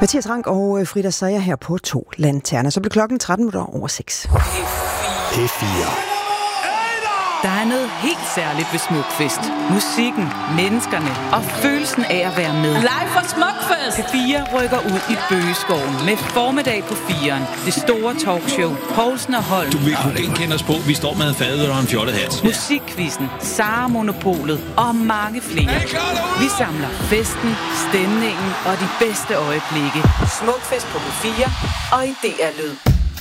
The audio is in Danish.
Mathias Rank og Frida Sager her på 2 Lanterner. Så blev klokken 13:06. P4. Der er noget helt særligt ved Smukfest. Musikken, menneskerne og følelsen af at være med. Live fra Smukfest! P4 rykker ud i Bøgeskoven med formiddag på 4'eren. Det store talkshow. Poulsen og Holm. Du vil kunne genkende os på. Vi står med en fadøl og en fjollet hat. Musikquizzen, Sara Monopolet og mange flere. Vi samler festen, stemningen og de bedste øjeblikke. Smukfest på P4 og i DR Lyd.